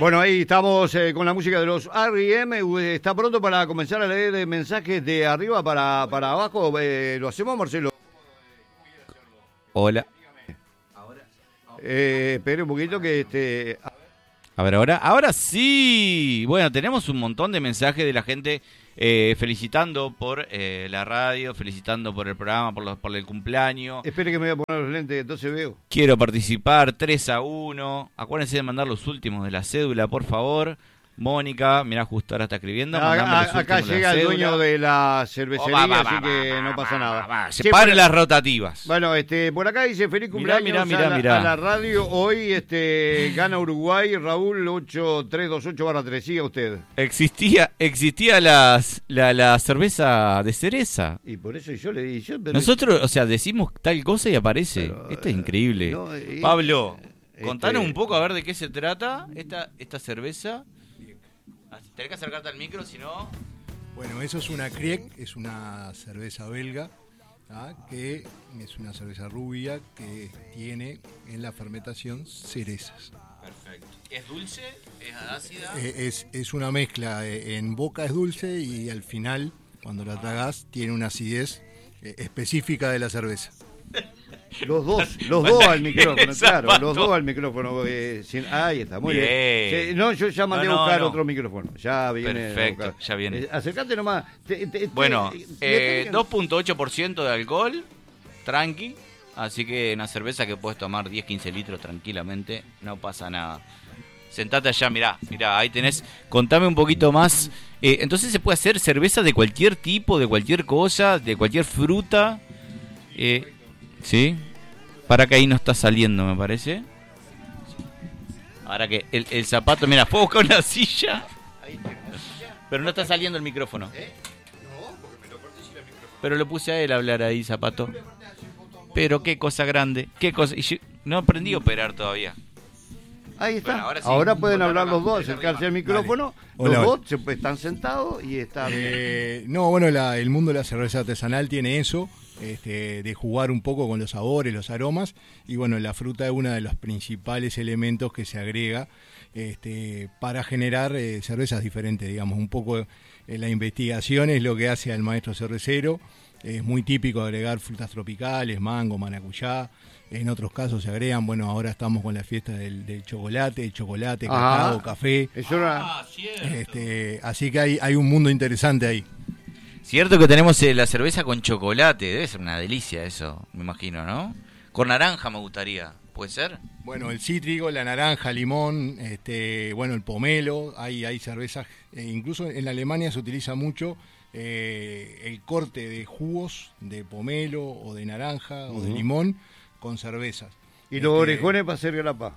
Bueno, ahí estamos con la música de los R.E.M. ¿Está pronto para comenzar a leer mensajes de arriba para abajo? ¿Lo hacemos, Marcelo? Hola. Espere un poquito que A ver, ahora sí. Bueno, tenemos un montón de mensajes de la gente felicitando por la radio, felicitando por el programa, por el cumpleaños. Espere que me voy a poner los lentes, entonces veo. Quiero participar, 3-1. Acuérdense de mandar los últimos de la cédula, por favor. Mónica, mirá, justo ahora está escribiendo. Acá llega el dueño de la cervecería, así que no pasa nada. Separe las rotativas. Bueno, por acá dice feliz cumpleaños mirá. a la radio. Hoy gana Uruguay, Raúl 8328/3. Siga usted. Existía la cerveza de cereza. Y por eso yo le di. Nosotros, o sea, decimos tal cosa y aparece. Pero, esto es increíble. Pablo, contanos un poco a ver de qué se trata esta cerveza. Tenés que acercarte al micro, si no... Bueno, eso es una Kriek, es una cerveza belga, que es una cerveza rubia que tiene en la fermentación cerezas. Perfecto. ¿Es dulce? ¿Es ácida? Es una mezcla, en boca es dulce y al final, cuando la tragás, tiene una acidez específica de la cerveza. Los dos al micrófono, claro, los dos al micrófono. Ahí está, muy bien. No, yo ya mandé a buscar otro micrófono. Ya viene. Perfecto, ya viene. Acercate nomás. Bueno, 2.8% de alcohol, tranqui. Así que una cerveza que puedes tomar 10-15 litros tranquilamente, no pasa nada. Sentate allá, mirá, ahí tenés. Contame un poquito más. Entonces se puede hacer cerveza de cualquier tipo, de cualquier cosa, de cualquier fruta. ¿Sí? Para que ahí no está saliendo, me parece. Ahora que el zapato, mira, puedo buscar una silla. Pero no está saliendo el micrófono. No, porque me lo corté sin el micrófono. Pero lo puse a él a hablar ahí, zapato. Pero qué cosa grande, qué cosa. Y yo no aprendí a operar todavía. Ahí está. Bueno, ahora pueden hablar los dos, acercarse al micrófono. Hola, los dos están sentados y están... No, bueno, el mundo de la cerveza artesanal tiene eso. De jugar un poco con los sabores, los aromas, y bueno, la fruta es uno de los principales elementos que se agrega para generar cervezas diferentes, digamos, un poco la investigación es lo que hace al maestro cervecero. Es muy típico agregar frutas tropicales, mango, maracuyá. En otros casos se agregan, bueno, ahora estamos con la fiesta del chocolate, cacao, café. Eso así que hay un mundo interesante ahí. Cierto que tenemos la cerveza con chocolate, debe ser una delicia eso, me imagino, ¿no? Con naranja me gustaría, ¿puede ser? Bueno, el cítrico, la naranja, limón, bueno, el pomelo, hay cervezas, incluso en Alemania se utiliza mucho el corte de jugos de pomelo o de naranja o de limón con cervezas. Y los orejones para hacer grapa.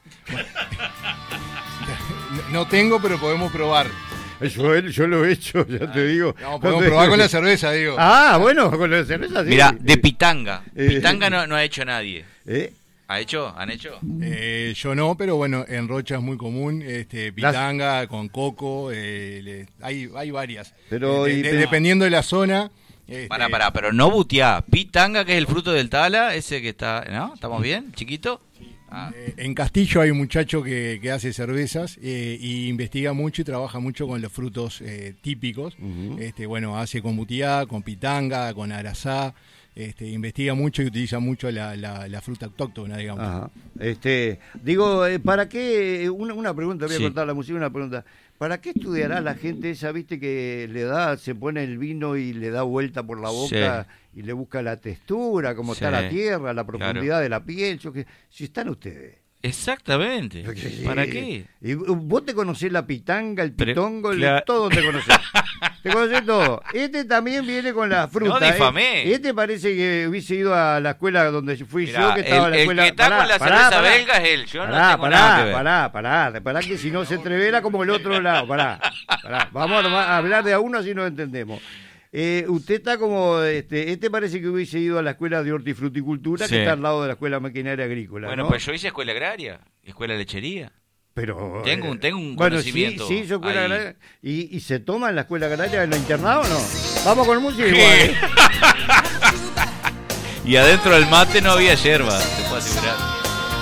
No tengo, pero podemos probar. Yo lo he hecho, ya te digo. No, podemos probar con la cerveza, digo. Bueno, con la cerveza sí. Mirá, de pitanga. Pitanga no ha hecho nadie. ¿Han hecho? Yo no, pero bueno, en Rocha es muy común, pitanga con coco, hay varias. Pero dependiendo de la zona. Pará, pero no buteá. Pitanga, que es el fruto del tala, ese que está, ¿no? ¿Estamos bien? ¿Chiquito? En Castillo hay un muchacho que hace cervezas y investiga mucho y trabaja mucho con los frutos típicos. Bueno, hace con butiá, con pitanga, con arasá. Investiga mucho y utiliza mucho la fruta autóctona, digamos. Ajá. Digo, ¿para qué? Una pregunta, voy a cortar la música, una pregunta. ¿Para qué estudiará la gente esa, viste, que se pone el vino y le da vuelta por la boca y le busca la textura, cómo está la tierra, la profundidad de la piel? Si están ustedes. Exactamente. ¿Para qué? Y vos te conocés la pitanga, el pitongo, todo te conocés. Te conocés todo. También viene con la fruta. No difamé. Parece que hubiese ido a la escuela donde fui yo, que estaba en la escuela. El que está con la cerveza belga es él. Yo no tengo nada que ver. Pará, que si no se entrevera como el otro lado. Pará. Vamos a hablar de a uno así nos entendemos. Usted está como, parece que hubiese ido a la escuela de hortifruticultura, que está al lado de la escuela maquinaria agrícola. Bueno, ¿no? Pues yo hice escuela agraria, escuela lechería. Pero tengo un conocimiento. Sí, yo escuela agraria. ¿Y se toma en la escuela agraria en la internado o no? Vamos con música igual. Y adentro del mate no había yerba, te puedo asegurar.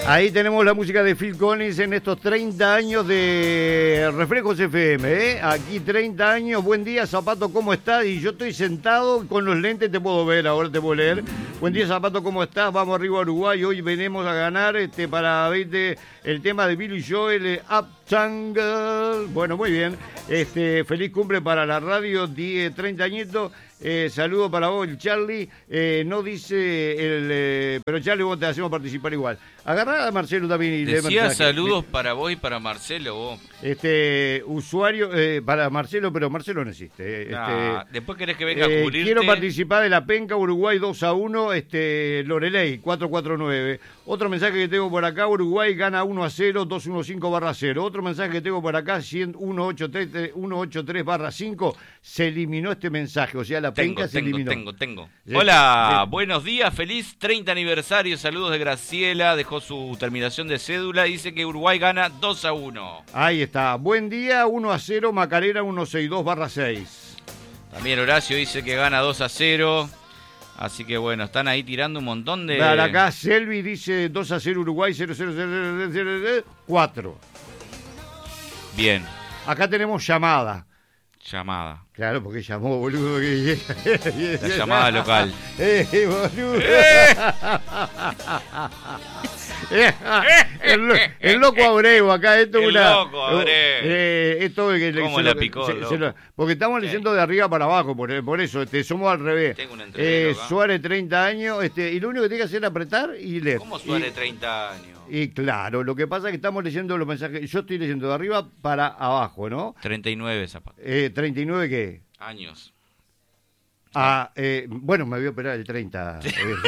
Ahí tenemos la música de Phil Collins en estos 30 años de Reflejos FM, ¿eh? Aquí 30 años, buen día Zapato, ¿cómo estás? Y yo estoy sentado con los lentes, te puedo ver, ahora te puedo leer. Buen día Zapato, ¿cómo estás? Vamos arriba a Uruguay, hoy venimos a ganar para verte el tema de Billy Joel, Uptown Girl. Bueno, muy bien, feliz cumple para la radio, 30 añitos. Saludo para vos, el Charlie. No dice pero Charlie, vos te hacemos participar igual. Agarrá a Marcelo también y decía saludos para vos y para Marcelo, vos. Usuario para Marcelo, pero Marcelo no existe. Después querés que venga a cubrirte. Quiero participar de la penca Uruguay 2-1, Loreley 449. Otro mensaje que tengo por acá, Uruguay gana 1-0, 215/0. Otro mensaje que tengo por acá, 183/5. Se eliminó este mensaje, o sea, la penca se eliminó. Tengo. Hola, buenos días, feliz 30 aniversario, saludos de Graciela, dejó su terminación de cédula, dice que Uruguay gana 2-1. Ahí está, buen día, 1-0, Macarena 162/6. También Horacio dice que gana 2-0. Así que bueno, están ahí tirando un montón de... Para acá Selvi dice 2-0 Uruguay, 0-0-0-0-4. Bien. Acá tenemos llamada. Claro, porque llamó, boludo. La llamada local. Boludo. El loco Abreu, acá esto es una... loco Abreu. Esto es que ¿Cómo la picó? Porque estamos leyendo de arriba para abajo, por eso, somos al revés. Tengo una entrevista Suárez 30 años, y lo único que tiene que hacer es apretar y leer. ¿Cómo Suárez 30 años? Y claro, lo que pasa es que estamos leyendo los mensajes, yo estoy leyendo de arriba para abajo, ¿no? 39 zapatos. ¿39 qué? Años. Bueno, me voy a operar el 30.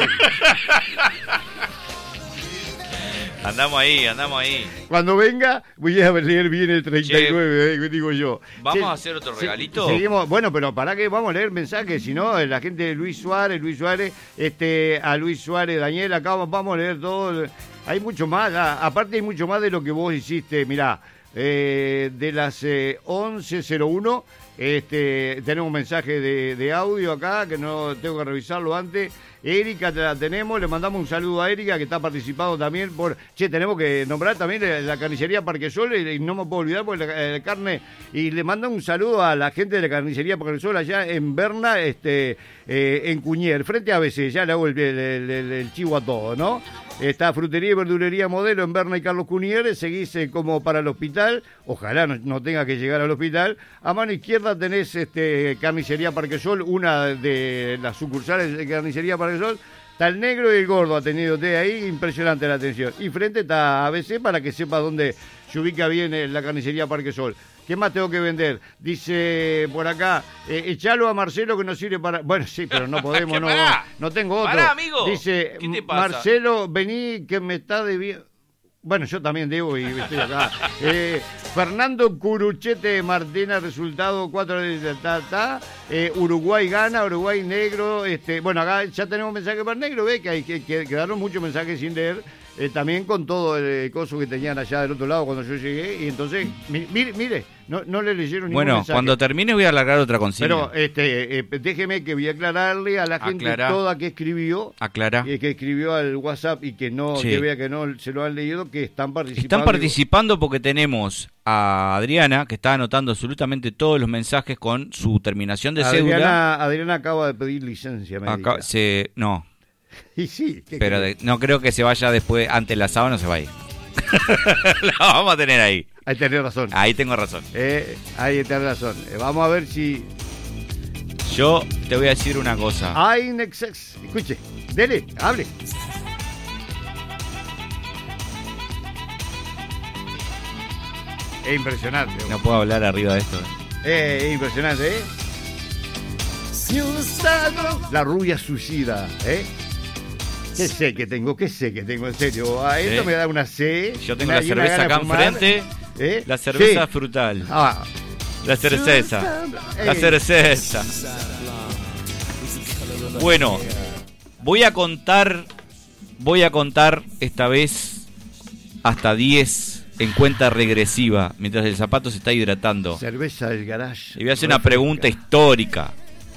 Andamos ahí. Cuando venga, voy a leer bien el 39, digo yo. ¿Vamos a hacer otro regalito? Seguimos, bueno, pero para que vamos a leer mensajes, si no, la gente de Luis Suárez, a Luis Suárez, Daniel, acá vamos a leer todo. Hay mucho más, aparte hay mucho más de lo que vos hiciste, mirá, de las 11:01, tenemos un mensaje de audio acá, que no tengo que revisarlo antes. Erika la tenemos, le mandamos un saludo a Erika que está participando también tenemos que nombrar también la carnicería Parquesol, y no me puedo olvidar porque la carne, y le mandan un saludo a la gente de la carnicería Parquesol allá en Berna, en Cuñer, frente a ABC, ya le hago el chivo a todo, ¿no? Está Frutería y Verdulería Modelo en Berna y Carlos Cunier, seguís como para el hospital, ojalá no tenga que llegar al hospital. A mano izquierda tenés Carnicería Parquesol, una de las sucursales de Carnicería Parquesol. Está el negro y el gordo atendiéndote ahí, impresionante la atención. Y frente está ABC para que sepa dónde se ubica bien la Carnicería Parquesol. ¿Qué más tengo que vender? Dice por acá, echalo a Marcelo que no sirve para... Bueno, sí, pero no podemos, no tengo otro. Pará, amigo. Dice, ¿Qué te pasa? Marcelo, vení que me está debiendo... Bueno, yo también debo y estoy acá. Fernando Curuchete Martina, resultado 4 de Uruguay gana, Uruguay negro. Bueno, acá ya tenemos mensaje para el negro, ve que quedaron muchos mensajes sin leer. También con todo el coso que tenían allá del otro lado cuando yo llegué. Y entonces, mire, no le leyeron ningún mensaje. Bueno, cuando termine voy a alargar otra consigna. Pero déjeme que voy a aclararle a la gente toda que escribió. Que escribió al WhatsApp y que que vea que no se lo han leído, que están participando. Están participando porque tenemos a Adriana, que está anotando absolutamente todos los mensajes con su terminación de cédula. Adriana acaba de pedir licencia médica. No. Y sí, pero no creo que se vaya después, antes la sábana no se va a ir. La vamos a tener ahí. Ahí tenés razón. Ahí tengo razón. Ahí tenés razón. Vamos a ver si... Yo te voy a decir una cosa. Escuche, dele, hable. Es impresionante. No puedo hablar arriba de esto. Es impresionante, ¿eh? La rubia suicida, ¿eh? ¿Qué sé que tengo, en serio? A esto me da una C. Yo tengo la cerveza acá enfrente. La cerveza frutal. La cerveza. La cerveza. Bueno, voy a contar esta vez hasta 10 en cuenta regresiva mientras el zapato se está hidratando. Cerveza del garage. Y voy a hacer una pregunta histórica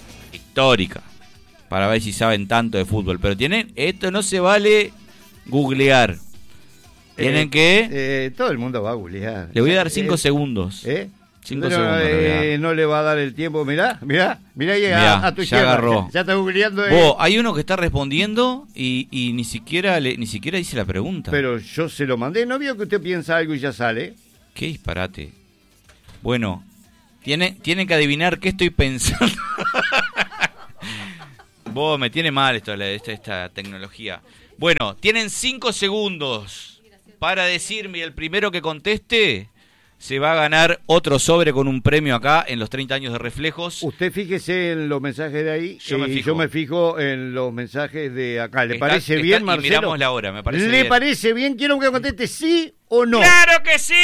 para ver si saben tanto de fútbol, pero esto no se vale googlear. Tienen que... todo el mundo va a googlear. Le voy a dar 5 segundos. 5 segundos. No le va a dar el tiempo. Mirá a tu izquierda. Agarró. Ya está googleando. Hay uno que está respondiendo y ni siquiera dice la pregunta. Pero yo se lo mandé. ¿No vio que usted piensa algo y ya sale? Qué disparate. Bueno, tienen que adivinar qué estoy pensando. Me tiene mal esta tecnología. Bueno, tienen 5 segundos para decirme, el primero que conteste se va a ganar otro sobre con un premio acá en los 30 años de Reflejos. Usted fíjese en los mensajes de ahí. Yo me fijo en los mensajes de acá. ¿Le parece bien, Marcelo? Y miramos la hora, me parece bien. ¿Le parece bien? Quiero que conteste sí o no. ¡Claro que sí!